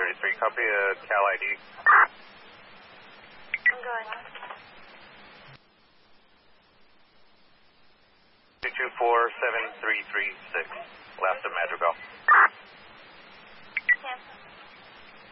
733, copy Cal ID. I'm going. 2247336, left of Madrigal.